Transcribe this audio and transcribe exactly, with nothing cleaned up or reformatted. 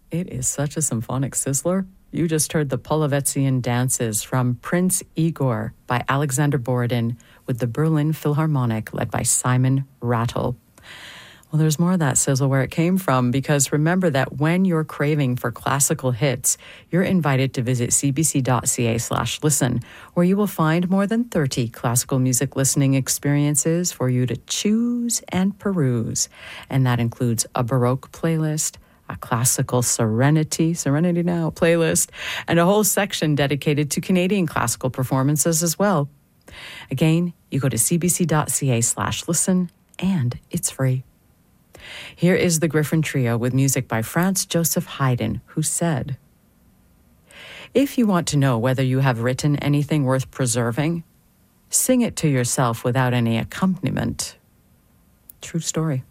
It is such a symphonic sizzler. You just heard the Polovetzian Dances from Prince Igor by Alexander Borodin with the Berlin Philharmonic led by Simon Rattle. Well, there's more of that sizzle where it came from, because remember that when you're craving for classical hits, you're invited to visit cbc.ca slash listen, where you will find more than thirty classical music listening experiences for you to choose and peruse. And that includes a Baroque playlist, a classical Serenity, Serenity Now playlist, and a whole section dedicated to Canadian classical performances as well. Again, you go to cbc.ca slash listen, and it's free. Here is the Griffin Trio with music by Franz Joseph Haydn, who said, "If you want to know whether you have written anything worth preserving, sing it to yourself without any accompaniment." True story.